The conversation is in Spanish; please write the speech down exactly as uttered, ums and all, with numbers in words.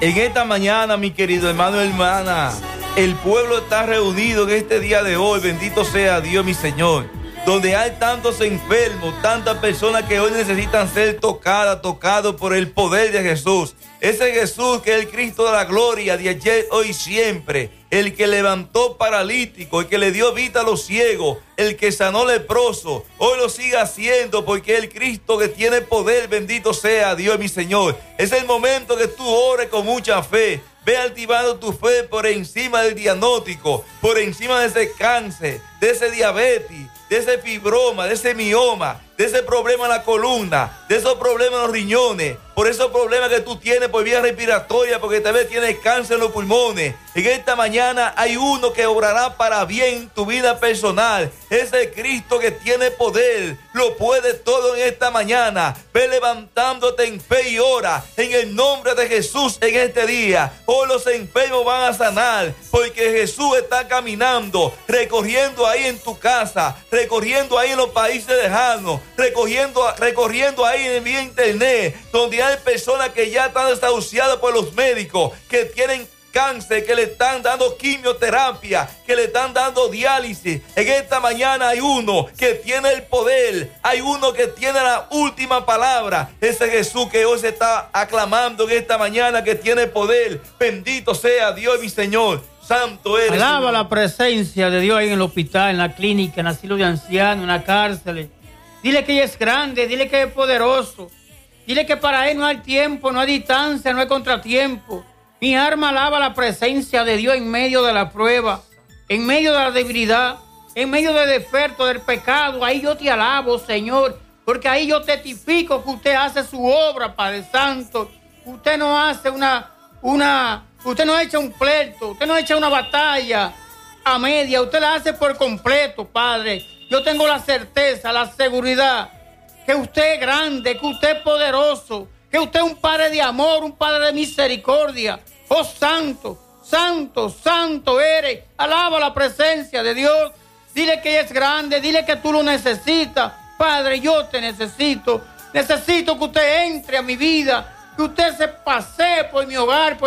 En esta mañana, mi querido hermano y hermana, el pueblo está reunido en este día de hoy, bendito sea Dios, mi Señor, donde hay tantos enfermos, tantas personas que hoy necesitan ser tocadas, tocados por el poder de Jesús. Ese Jesús que es el Cristo de la gloria de ayer, hoy y siempre, el que levantó paralítico, el que le dio vida a los ciegos, el que sanó leproso, hoy lo sigue haciendo porque es el Cristo que tiene poder, bendito sea Dios, mi Señor. Es el momento que tú ores con mucha fe. Ve activando tu fe por encima del diagnóstico, por encima de ese cáncer, de ese diabetes, de ese fibroma, de ese mioma, de ese problema en la columna, de esos problemas en los riñones, por esos problemas que tú tienes por vía respiratoria, porque tal vez tienes cáncer en los pulmones. En esta mañana hay uno que obrará para bien tu vida personal. Ese Cristo que tiene poder, lo puede todo en esta mañana. Ve levantándote en fe y ora en el nombre de Jesús en este día. Hoy los enfermos van a sanar, porque Jesús está caminando, recorriendo ahí en tu casa, recorriendo ahí en los países lejanos, recorriendo, recorriendo ahí en vía internet, donde hay personas que ya están desahuciadas por los médicos, que tienen cáncer, que le están dando quimioterapia, que le están dando diálisis. En esta mañana hay uno que tiene el poder, hay uno que tiene la última palabra. Ese Jesús que hoy se está aclamando en esta mañana, que tiene poder. Bendito sea Dios, mi Señor. Santo eres. Alaba Señor. La presencia de Dios ahí en el hospital, en la clínica, en el asilo de ancianos, en la cárcel. Dile que ella es grande, dile que es poderoso. Dile que para él no hay tiempo, no hay distancia, no hay contratiempo. Mi alma alaba la presencia de Dios en medio de la prueba, en medio de la debilidad, en medio del defecto, del pecado. Ahí yo te alabo, Señor, porque ahí yo testifico que usted hace su obra, Padre Santo. Usted no hace una, una, usted no echa un pleito, usted no echa una batalla a media, usted la hace por completo, Padre. Yo tengo la certeza, la seguridad que usted es grande, que usted es poderoso, que usted es un Padre de amor, un Padre de misericordia. Oh, santo, santo, santo eres. Alaba la presencia de Dios. Dile que ella es grande, dile que tú lo necesitas. Padre, yo te necesito. Necesito que usted entre a mi vida, que usted se pasee por mi hogar, por